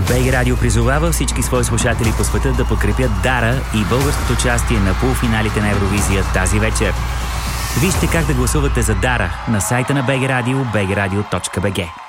БГ Радио призовава всички свои слушатели по света да подкрепят Дара и българското участие на полуфиналите на Евровизия тази вечер. Вижте как да гласувате за Дара на сайта на БГ Радио, bgradio.bg.